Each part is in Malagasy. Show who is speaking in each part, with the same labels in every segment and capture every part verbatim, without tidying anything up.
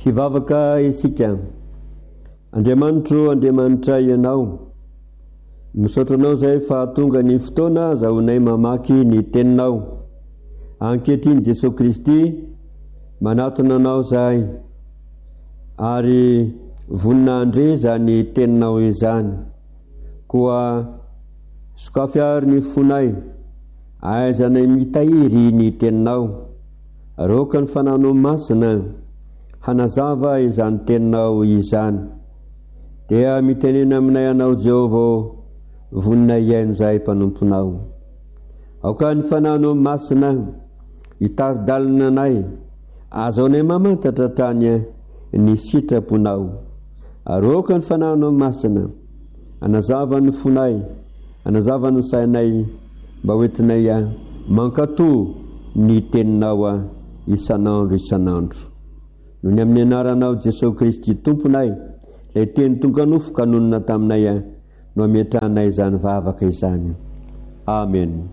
Speaker 1: hivavaka isika. Andriamanitro, Andriamanitra ianao, misaotra anao zay fa tonga ny fotoana zahonay mamaky ny teninao. Ankehitriny Jesosy Kristy manatona anao zay, ary voninahitra zany teninao izany. Koa sokafy ary ny fonay, aizanay mitahiry ny teninao. Aroka ny fanano masina hanazava izany teninao izany. Dia mitenena aminay anao Jehova, voninay iaino zay mpanomponao. Aoka ny fanano masina hitaridalina anay, azaonay mamantatra trany ny sitraponao. Aroka ny fanano masina hanazava ny fonay, hanazava ny sainay, mba hoentinay mankato ny teninao isanandro isanandro. Noho ny amin'ny anaranao Jesosy Kristy Tomponay, ilay teny tonga nofo kanonina taminay no ametranay izany vavaka izany. Amen.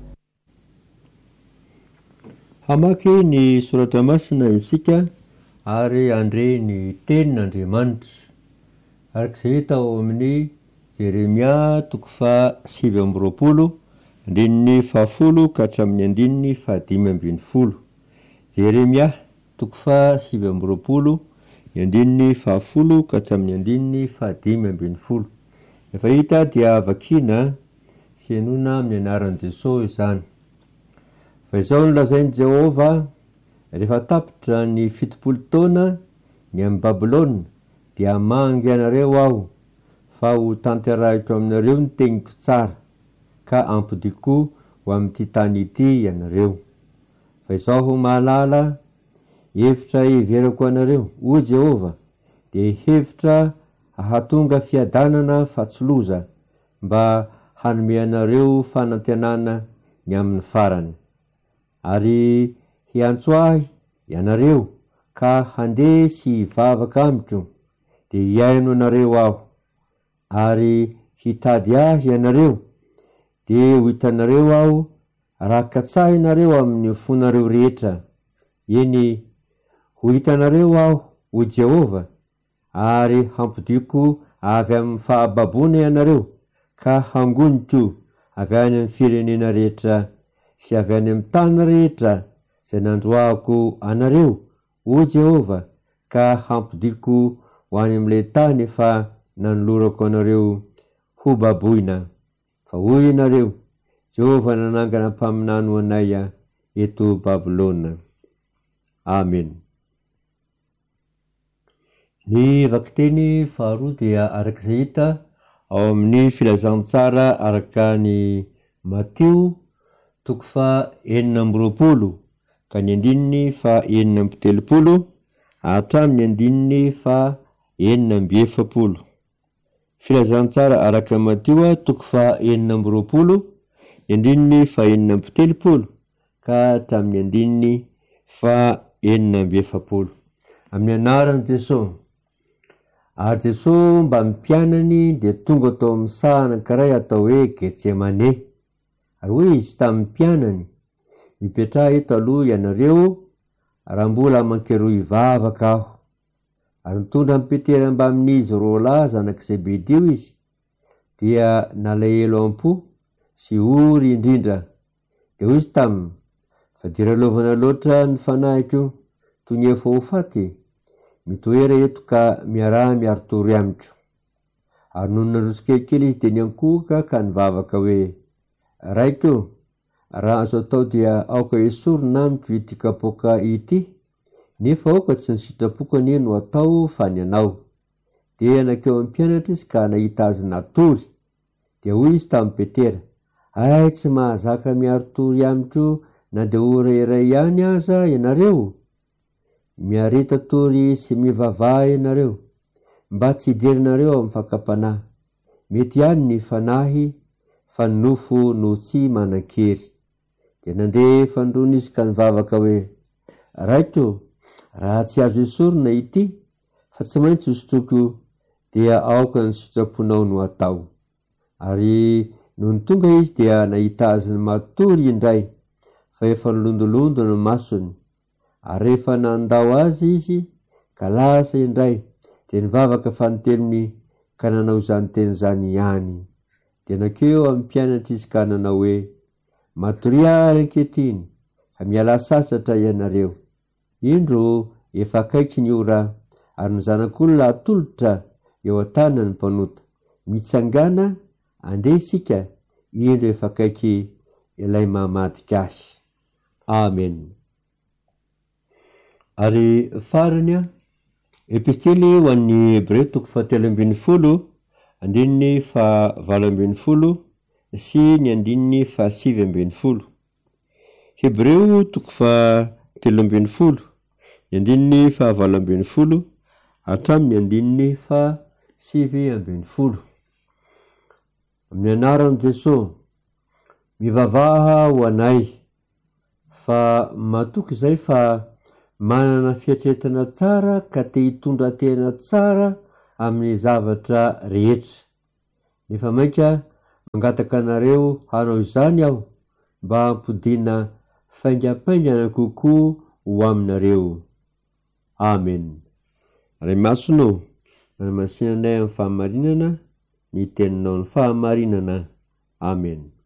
Speaker 1: Hamaky ny soratra masina isika ary andre ny tenin'Andriamanitra. Arak'izay hita ao amin'ny Jeremia toko faha sivy amby roapolo andininy fahafolo ka hatramin'ny andininy fahadimy ambin'ny folo. Jeremia toko faha sivy amby roapolo ny andininy fahafolo ka hatramin'ny andininy fahadimy ambin'ny folo. Efa hita dia vakina sy enona amin'ny anaran'i Jesosy izany. Fa izao no lazain'i Jehova, rehefa tapitra ny fitopolo taona ny amin'ny Babilôna, dia hamangy anareo aho, fa ho tanterahiko aminareo ny tegniko tsara, ka ampidiko ho amin'ity tany ity ianareo. Fa izao ho mahalala hevitra hiverako anareo, o Jehova, dia hevitra hahatonga fiadanana fatsoloza, mba hanome anareo fanantenana ny amin'ny farany. Ary hiantso ahy ianareo ka handeha sy hivavaka amiko, dia hiaino anareo aho. Ary hitady ahy ianareo, dia ho hitanareo aho, rakatsahinareo amin'ny fonareo rehetra. Eny, ho hitanareo aho, o Jehova, ary hampidiko avy amin'ny fahababona ianareo, ka hangoniko avy any amin'ny firenena rehetra sy avy any amin'ny tany rehetra izay nandroahako anareo, o Jehova, ka hampidiko ho any amin'ilay tany efa nanolorako anareo ho baboina. Fa hoy ianareo, Jehova nanangana mpaminano anay eto Babilôna. Amen. Ny vakiteny faharoa dia arak'izay hita ao amin'ny filazantsara araka ny Mateo toko faha enina amby roapolo ka ny andininy faha enina amby telopolo hatramin'ny andininy faha enina amby efapolo. Filazantsara araka Mateo toko faha enina amby roapolo ny andininy faha enina amby telopolo ka hatramin'ny andininy faha enina amby efapolo. Amin'ny anaran'i Jesosy. Ary Jesosy mba mipianany dia tonga tao amin'ny saha anankiray atao hoe Getsemane. Ary hoy izy tamin'ny mpianany, mipetraha eto aloha ianareo raha mbola mankero hivavaka aho. Ary nitondra ny Petera mba amin'izy roa lahy zanak' Zebedeo izy, dia nalahelo am-po sy ory indrindra. Dia hoy izy taminy, fa dira lovana loatra ny fanahiko toy ny efa ho faty, mitoera eto ka miaraha miaritory amiko. Ary noho naroso kelikely izy dia niankohaka ka nivavaka hoe, raiko, raha azo atao dia aoka esorina amiko ity kapoaka ity, nefa aoka tsy ny sitrapokany no atao fa ny anao. Dia nakeo amin'ny mpianatra izy ka nahita azy natory. Dia hoy izy tamin'ny Petera, ay tsy mahazaka miaritory amiko na dia ora iray ihany aza ianareo. Miarita tory sy mivavah ianareo, mba tsy hiderinareo amin'ny fakapanahy. Mety ihany ny fanahy, fa ny nofo no tsy manan-kery. Dia nandeha fandrona izy ka nivavaka hoe, raiko, raha tsy azo esorina ity, fa tsy maintsy hosotroko, dia aoka ny sitraponao no atao. Ary noho ny tonga izy dia nahita azy ny matory indray, fa efa nilondolondo ny masony. Ary rehefa nandao azy izy ka lasa indray de nivavaka fanotenony ka nanao zany teny zany ihany. De nakeo amin'ny mpianatra izy ka nanao hoe matoria reketriny ka miala sasatra ianareo, indro efa akaiky ny ora ary ny zanak'olona atolotra eo an-tanany mpanota, mitsangana andeha isika, indro efa akaiky ilay mamadika azy. Amen. Ary farany a epistily ho an'ny Hebreo toko fahatelo ambin'ny folo andininy fa valo ambin'ny folo sy ny andininy fa sivy ambin'ny folo. Hebreo toko fahatelo ambin'ny folo ny andininy fa valo ambin'ny folo hatramin'ny andininy fa sivy ambin'ny folo. Amin'ny anaran'i Jesosy, mivavaha ho anay fa matoky izay fa manana fiatretana tsara ka te hitondra tena tsara amin'ny zavatra rehetra. Nefa mainka mangataka anareo hanao izany aho mba hampodina faingapaingana kokoa ho aminareo. Amen. Ray masonao, manamasinanay amin'ny fahamarinana, ny teninao ny fahamarinana. Amen.